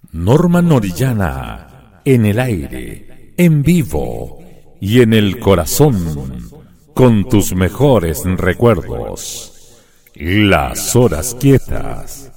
Norman Orellana, en el aire, en vivo y en el corazón, con tus mejores recuerdos. Las horas quietas.